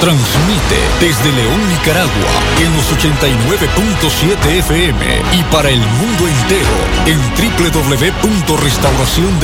Transmite desde León, Nicaragua, en los 89.7 FM y para el mundo entero en www.restauracion